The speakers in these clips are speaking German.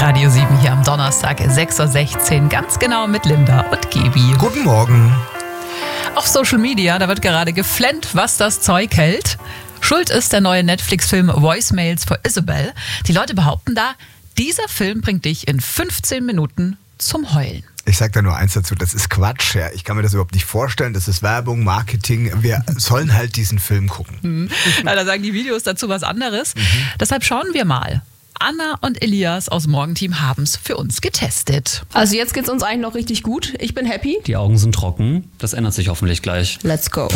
Radio 7 hier am Donnerstag, 6.16 Uhr, ganz genau mit Linda und Gebi. Guten Morgen. Auf Social Media, da wird gerade geflennt, was das Zeug hält. Schuld ist der neue Netflix-Film Voicemails for Isabel. Die Leute behaupten da, dieser Film bringt dich in 15 Minuten zum Heulen. Ich sage da nur eins dazu, das ist Quatsch. Ja. Ich kann mir das überhaupt nicht vorstellen. Das ist Werbung, Marketing. Wir sollen halt diesen Film gucken. Ja, da sagen die Videos dazu was anderes. Deshalb schauen wir mal. Anna und Elias aus Morgenteam haben es für uns getestet. Also jetzt geht's uns eigentlich noch richtig gut. Ich bin happy. Die Augen sind trocken. Das ändert sich hoffentlich gleich. Let's go.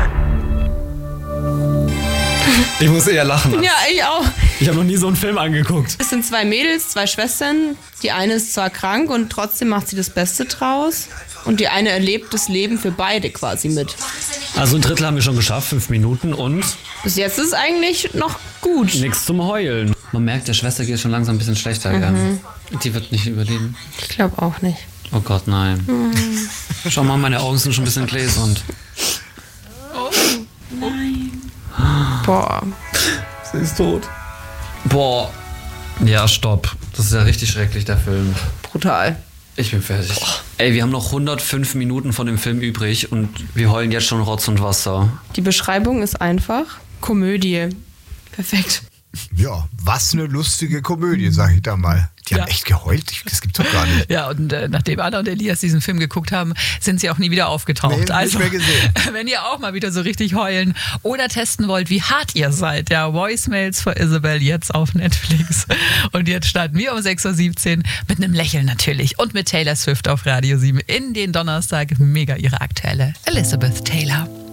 Ich muss eher lachen. Ja, ich auch. Ich habe noch nie so einen Film angeguckt. Es sind 2 Mädels, 2 Schwestern. Die eine ist zwar krank und trotzdem macht sie das Beste draus. Und die eine erlebt das Leben für beide quasi mit. Also ein Drittel haben wir schon geschafft, 5 Minuten und Bis jetzt ist es eigentlich noch gut. nichts zum Heulen. Man merkt, der Schwester geht schon langsam ein bisschen schlechter. Gell? Die wird nicht überleben. Ich glaube auch nicht. Oh Gott, nein. Schau mal, meine Augen sind schon ein bisschen gläsernd. Boah. Sie ist tot. Boah. Ja, stopp. Das ist ja richtig schrecklich, der Film. Brutal. Ich bin fertig. Ey, wir haben noch 105 Minuten von dem Film übrig und wir heulen jetzt schon Rotz und Wasser. Die Beschreibung ist einfach Komödie. Perfekt. Ja, was eine lustige Komödie, sag ich da mal. Die haben echt geheult, das gibt's doch gar nicht. Ja, und nachdem Anna und Elias diesen Film geguckt haben, sind sie auch nie wieder aufgetaucht. Nee, also, nicht mehr gesehen. wenn ihr auch mal wieder so richtig heulen oder testen wollt, wie hart ihr seid, ja, Voicemails for Isabel jetzt auf Netflix. Und jetzt starten wir um 6.17 Uhr mit einem Lächeln natürlich und mit Taylor Swift auf Radio 7 in den Donnerstag. Mega ihre aktuelle Elizabeth Taylor.